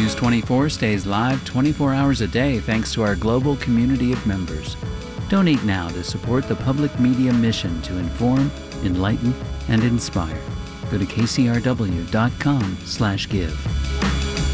News 24 stays live 24 hours a day thanks to our global community of members. Donate now to support the public media mission to inform, enlighten, and inspire. Go to kcrw.com/give.